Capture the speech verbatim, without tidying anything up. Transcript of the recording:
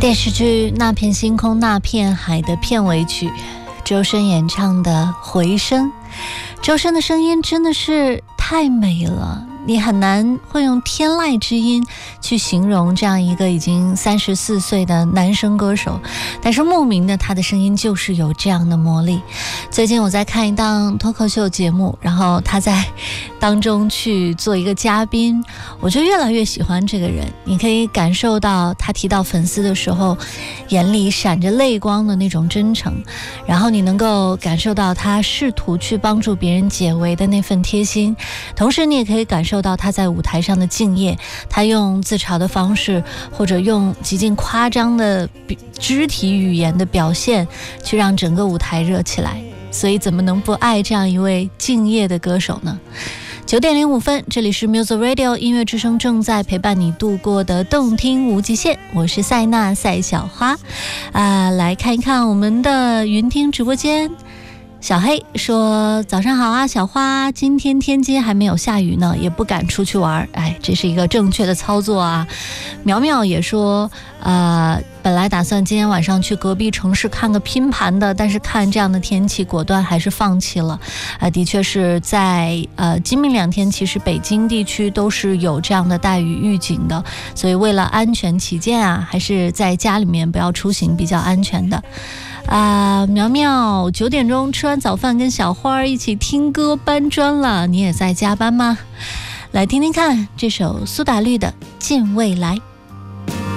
电视剧《那片星空那片海》的片尾曲，周深演唱的《回声》。周深的声音真的是太美了，你很难会用天籁之音去形容这样一个已经三十四岁的男声歌手，但是莫名的他的声音就是有这样的魔力。最近我在看一档脱口秀节目，然后他在当中去做一个嘉宾，我就越来越喜欢这个人。你可以感受到他提到粉丝的时候眼里闪着泪光的那种真诚，然后你能够感受到他试图去帮助别人解围的那份贴心，同时你也可以感受到他在舞台上的敬业，他用自嘲的方式或者用极尽夸张的肢体语言的表现去让整个舞台热起来，所以怎么能不爱这样一位敬业的歌手呢？九点零五分，这里是 Music Radio 音乐之声，正在陪伴你度过的动听无极限，我是塞娜赛小花啊、呃，来看一看我们的云听直播间。小黑说早上好啊，小花，今天天津还没有下雨呢，也不敢出去玩，哎，这是一个正确的操作啊。苗苗也说呃，本来打算今天晚上去隔壁城市看个拼盘的，但是看这样的天气果断还是放弃了。呃，的确是在呃今明两天其实北京地区都是有这样的大雨预警的，所以为了安全起见啊，还是在家里面不要出行比较安全的。啊、呃，苗苗九点钟吃完早饭跟小花一起听歌搬砖了，你也在加班吗？来听听看这首苏打绿的《近未来》。